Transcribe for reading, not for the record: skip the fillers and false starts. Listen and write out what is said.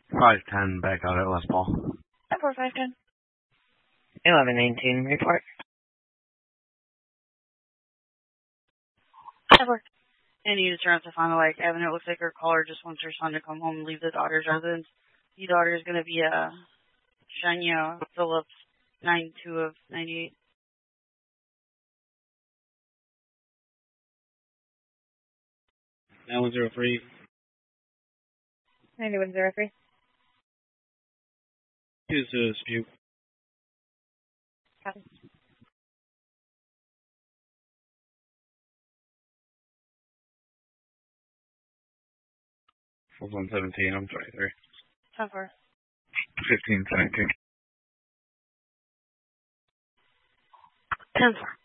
510 back out at Les Paul. 4510. 1118 report. Any insurance to find the Lake Avenue. It looks like her caller just wants her son to come home and leave the daughter's residence. The daughter is going to be Shania Phillips, 92 of 98. That 103. 9103. Here's a dispute. Copy. 117, I'm 23. 10-4. 1517. 10-4.